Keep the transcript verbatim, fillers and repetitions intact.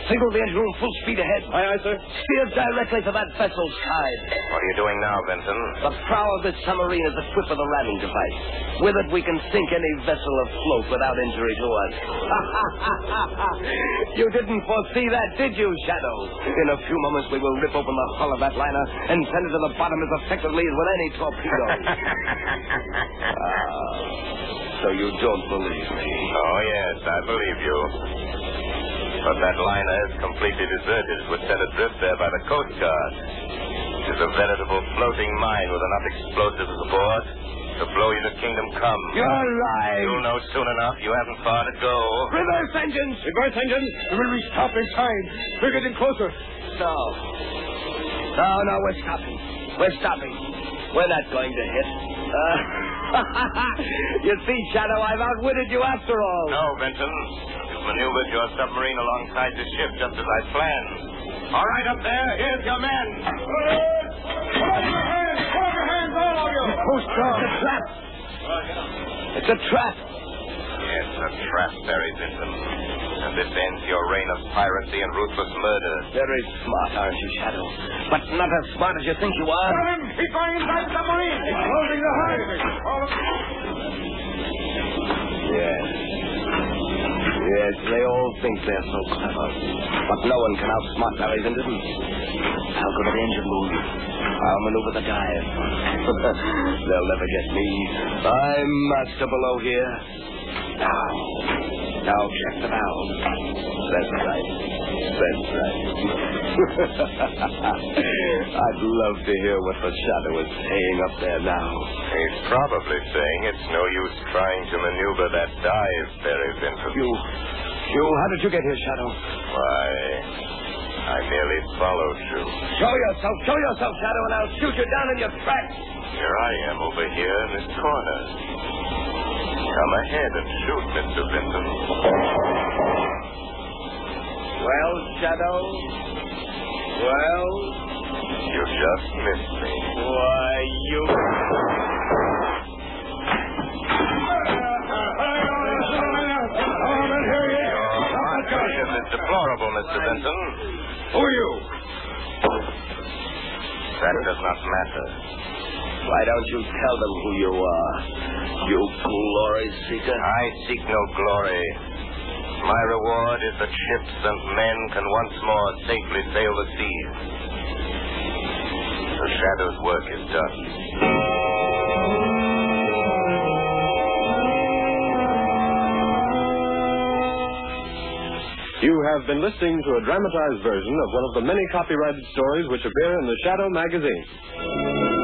Signal the engine room full speed ahead. Aye, aye, sir. Steer directly for that vessel's side. What are you doing now, Benson? The prow of this submarine is equipped with a ramming device. With it, we can sink any vessel afloat without injury to us. You didn't foresee that, did you, Shadow? In a few moments, we will rip open the hull of that liner and send it to the bottom as effectively as with any torpedo. Ah, so you don't believe me? Oh, yes, I believe you. But that liner is completely deserted. It was set adrift there by the Coast Guard. It is a veritable floating mine with enough explosives aboard to blow you to kingdom come. You're lying. You'll know soon enough. You haven't far to go. Reverse engines! Reverse engines. Will we stop in time? We're getting closer. No. No, no, we're stopping. We're stopping. We're not going to hit. Uh, you see, Shadow, I've outwitted you after all. No, Benson. You've maneuvered your submarine alongside the ship just as I planned. All right, up there. Here's your men. Hold your hands. Hold your hands, all of you. Coast Guard. It's a trap. It's a trap. Yes, a trap, Barry Benson. And this ends your reign of piracy and ruthless murder. Very smart, aren't you, Shadow? But not as smart as you think you are. Got him. He's going inside the submarine. He's closing the hatch. Yes. Yes, they all think they're so clever. But no one can outsmart Barry Benson. I'll go to the engine room. I'll maneuver the dive. They'll never get me. I'm master below here. Now. Now check the valve. That's right. That's right. I'd love to hear what the Shadow is saying up there now. He's probably saying it's no use trying to maneuver that dive, Barry Benson. You, you, how did you get here, Shadow? Why, I merely followed you. Show yourself, show yourself, Shadow, and I'll shoot you down in your tracks. Here I am over here in this corner. Come ahead and shoot, Mister Benson. Well, Shadow? Well? You just missed me. Why, you... Your marksmanship is deplorable, Mister Benson. Who are you? That does not matter. Why don't you tell them who you are, you glory seeker? I seek no glory. My reward is that ships and men can once more safely sail the seas. The Shadow's work is done. You have been listening to a dramatized version of one of the many copyrighted stories which appear in the Shadow magazine.